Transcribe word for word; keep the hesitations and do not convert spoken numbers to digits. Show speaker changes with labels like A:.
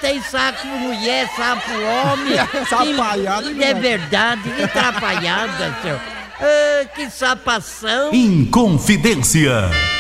A: tem saco mulher, sapo homem.
B: Sapaiada,
A: que, é verdade, que atrapalhada, senhor. Ah, que sapação.
C: Inconfidência.